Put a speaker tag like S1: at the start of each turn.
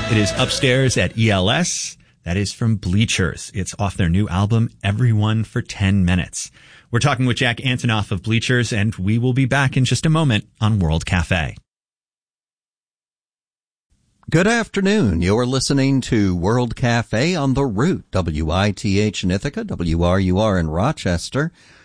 S1: It is Upstairs at ELS. That is from Bleachers. It's off their new album, Everyone for 10 Minutes. We're talking with Jack Antonoff of Bleachers, and we will be back in just a moment on World Cafe.
S2: Good afternoon. You're listening to World Cafe on The Root, WITH in Ithaca, WRUR in Rochester,